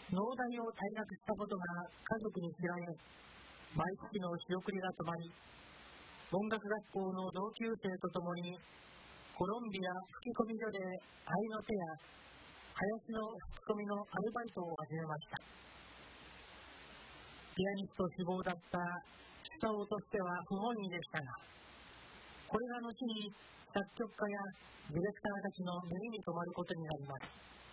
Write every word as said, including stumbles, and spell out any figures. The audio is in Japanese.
農大を退学したことが家族に知られ、毎月の仕送りが止まり、音楽学校の同級生とともにコロンビア吹き込み所で合いの手や林の吹き込みのアルバイトを始めました。ピアニスト志望だった久男としては不本意でしたが、これが後に作曲家やディレクターたちの目に留まることになります。